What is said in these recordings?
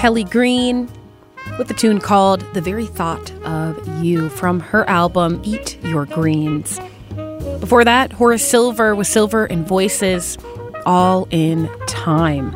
Kelly Green with a tune called The Very Thought of You from her album Eat Your Greens. Before that, Horace Silver with Silver and Voices, All in Time.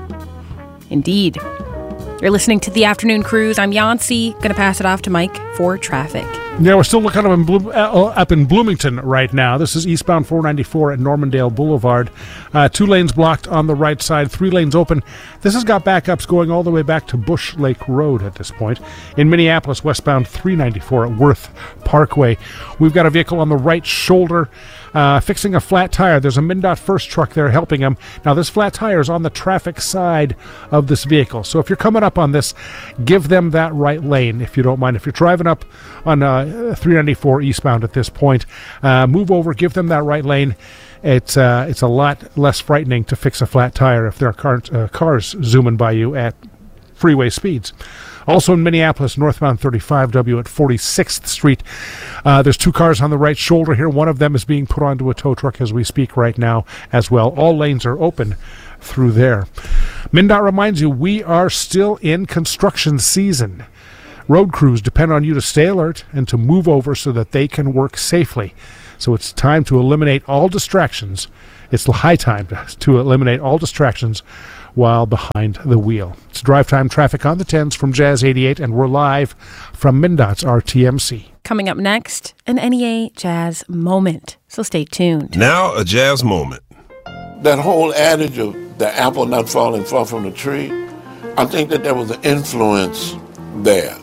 Indeed. You're listening to The Afternoon Cruise. I'm Yancey. Going to pass it off to Mike for traffic. Yeah, we're still kind of up in Bloomington right now. This is eastbound 494 at Normandale Boulevard. 2 lanes blocked on the right side, 3 lanes open. This has got backups going all the way back to Bush Lake Road at this point. In Minneapolis, westbound 394 at Worth Parkway. We've got a vehicle on the right shoulder fixing a flat tire. There's a MnDOT First truck there helping him. Now, this flat tire is on the traffic side of this vehicle. So if you're coming up on this, give them that right lane, if you don't mind. If you're driving up on 394 eastbound at this point, move over, give them that right lane. It's a lot less frightening to fix a flat tire if there are cars zooming by you at freeway speeds. Also in Minneapolis, northbound 35W at 46th Street. There's 2 cars on the right shoulder here. One of them is being put onto a tow truck as we speak right now as well. All lanes are open through there. MnDOT reminds you, we are still in construction season. Road crews depend on you to stay alert and to move over so that they can work safely. So it's time to eliminate all distractions. It's high time to eliminate all distractions while behind the wheel. It's drive time traffic on the 10s from Jazz 88, and we're live from MnDOT's RTMC. Coming up next, an NEA Jazz Moment. So stay tuned. Now a Jazz Moment. That whole adage of the apple not falling far from the tree, I think that there was an influence there.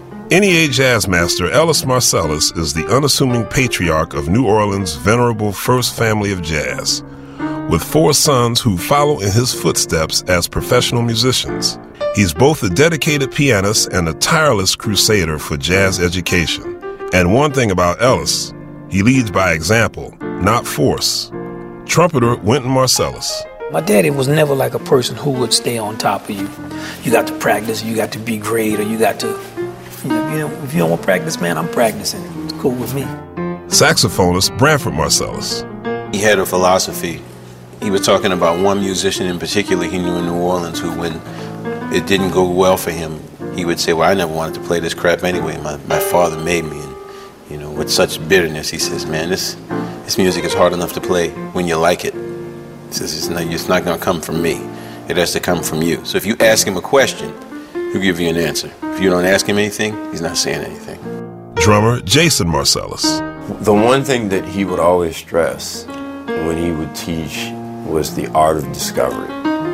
NEA Jazz Master Ellis Marsalis is the unassuming patriarch of New Orleans' venerable first family of jazz, with 4 sons who follow in his footsteps as professional musicians. He's both a dedicated pianist and a tireless crusader for jazz education. And one thing about Ellis, he leads by example, not force. Trumpeter Wynton Marsalis. My daddy was never like a person who would stay on top of you. You got to practice, you got to be great, or you got to, if you don't want to practice, man, I'm practicing. It's cool with me. Saxophonist Branford Marsalis. He had a philosophy. He was talking about one musician in particular he knew in New Orleans who, when it didn't go well for him, he would say, well, I never wanted to play this crap anyway. My father made me. And, with such bitterness, he says, man, this music is hard enough to play when you like it. He says, it's not going to come from me. It has to come from you. So if you ask him a question, he'll give you an answer. If you don't ask him anything, he's not saying anything. Drummer Jason Marsalis. The one thing that he would always stress when he would teach was the art of discovery.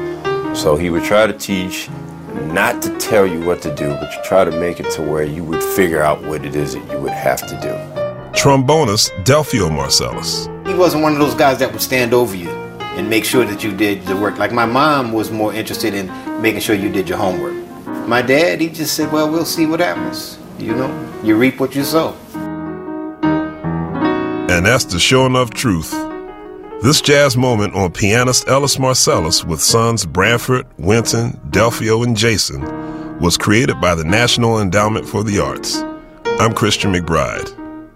So he would try to teach not to tell you what to do, but to try to make it to where you would figure out what it is that you would have to do. Trombonist Delphio Marsalis. He wasn't one of those guys that would stand over you and make sure that you did the work. Like my mom was more interested in making sure you did your homework. My dad, he just said, well, we'll see what happens. You reap what you sow. And that's the sure enough truth. This jazz moment on pianist Ellis Marsalis with sons Branford, Wynton, Delphio, and Jason was created by the National Endowment for the Arts. I'm Christian McBride.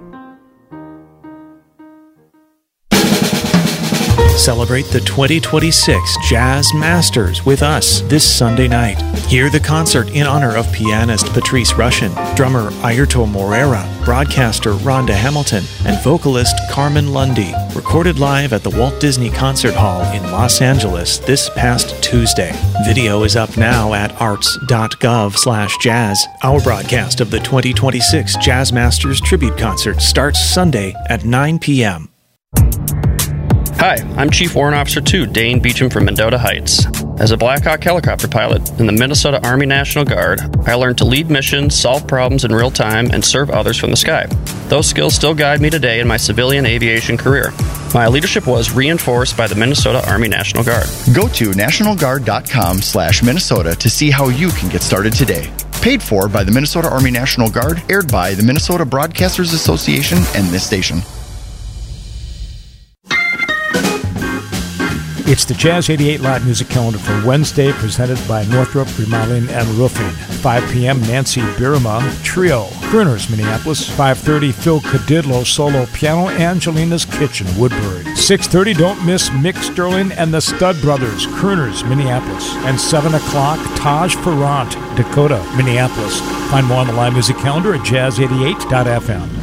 Celebrate the 2026 Jazz Masters with us this Sunday night. Hear the concert in honor of pianist Patrice Rushen, drummer Airto Moreira, broadcaster Rhonda Hamilton, and vocalist Carmen Lundy. Recorded live at the Walt Disney Concert Hall in Los Angeles this past Tuesday. Video is up now at arts.gov/jazz. Our broadcast of the 2026 Jazz Masters Tribute Concert starts Sunday at 9 p.m. Hi, I'm Chief Warrant Officer 2, Dane Beecham from Mendota Heights. As a Black Hawk helicopter pilot in the Minnesota Army National Guard, I learned to lead missions, solve problems in real time, and serve others from the sky. Those skills still guide me today in my civilian aviation career. My leadership was reinforced by the Minnesota Army National Guard. Go to nationalguard.com/Minnesota to see how you can get started today. Paid for by the Minnesota Army National Guard, aired by the Minnesota Broadcasters Association and this station. It's the Jazz 88 live music calendar for Wednesday, presented by Northrop Remodeling and Roofing. 5 p.m., Nancy Birma Trio, Crooners, Minneapolis. 5:30, Phil Cadidlo solo piano, Angelina's Kitchen, Woodbury. 6:30, don't miss Mick Sterling and the Stud Brothers, Crooners, Minneapolis. And 7 o'clock, Taj Farrant, Dakota, Minneapolis. Find more on the live music calendar at jazz88.fm.